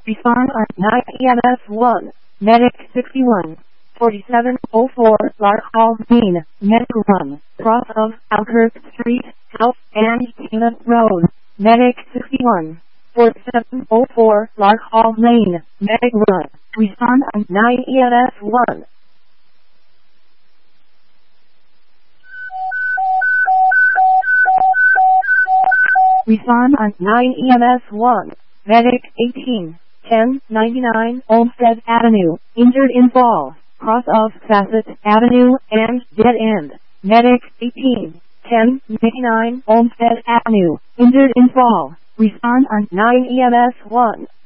Respond on 9 EMS 1. Medic 61. 4704 Lark Hall Main, Medic 1. Cross of Alkirk Street, House and Tina Road. Medic 61. 4704 Lark Hall Lane, Medic 1. Respond on 9 EMS 1. Respond on 9 EMS 1. Medic 18. 1099 Olmsted Avenue, injured in fall, cross of Facet Avenue and dead end. Medic 18. 1099 Olmsted Avenue, injured in fall. Respond on 9 EMS 1.